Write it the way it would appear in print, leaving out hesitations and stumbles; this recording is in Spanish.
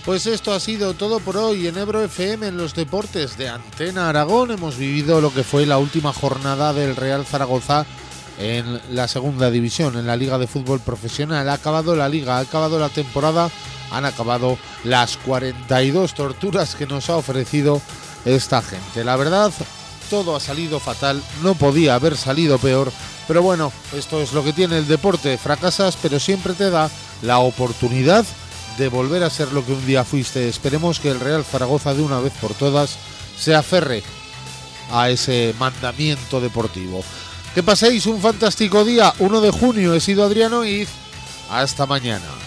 Pues esto ha sido todo por hoy en Ebro FM, en los deportes de Antena Aragón. Hemos vivido lo que fue la última jornada del Real Zaragoza en la segunda división, en la Liga de Fútbol Profesional. Ha acabado la liga, ha acabado la temporada, han acabado las 42 torturas que nos ha ofrecido esta gente. La verdad, todo ha salido fatal, no podía haber salido peor, pero bueno, esto es lo que tiene el deporte. Fracasas, pero siempre te da la oportunidad de volver a ser lo que un día fuiste. Esperemos que el Real Zaragoza de una vez por todas se aferre a ese mandamiento deportivo. Que paséis un fantástico día. 1 de junio. He sido Adriano Iz. Hasta mañana.